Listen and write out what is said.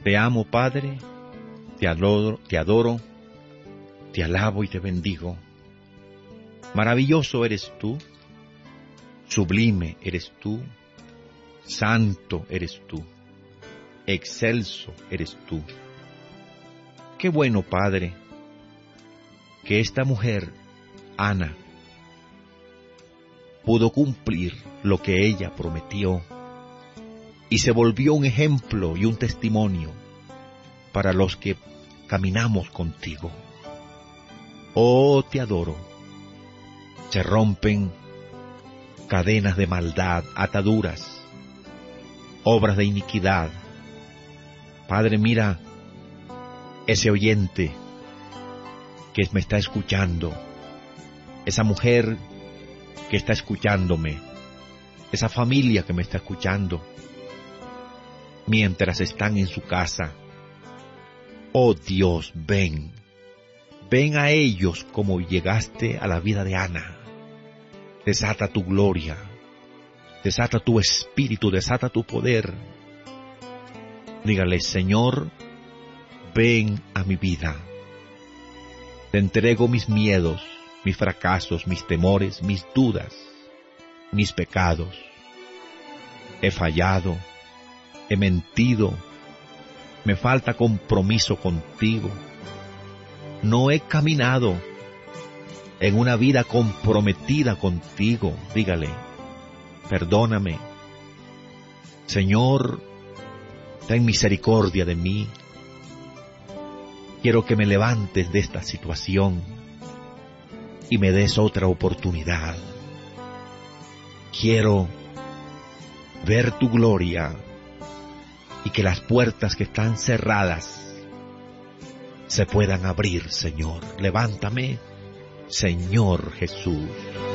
Te amo, Padre, te adoro, te alabo y te bendigo. Maravilloso eres tú, sublime eres tú, santo eres tú, excelso eres tú. Qué bueno, Padre, que esta mujer, Ana, pudo cumplir lo que ella prometió y se volvió un ejemplo y un testimonio para los que caminamos contigo. Oh, te adoro. Se rompen cadenas de maldad, ataduras, obras de iniquidad. Padre, mira ese oyente que me está escuchando, esa mujer que está escuchándome, esa familia que me está escuchando, mientras están en su casa. Oh Dios, ven a ellos como llegaste a la vida de Ana. Desata tu gloria, desata tu espíritu, desata tu poder. Dígale, Señor, ven a mi vida. Te entrego mis miedos, mis fracasos, mis temores, mis dudas, mis pecados. He fallado, he mentido, me falta compromiso contigo. No he caminado en una vida comprometida contigo. Dígale, perdóname. Señor, ten misericordia de mí. Quiero que me levantes de esta situación y me des otra oportunidad. Quiero ver tu gloria y que las puertas que están cerradas se puedan abrir, Señor. Levántame, Señor Jesús.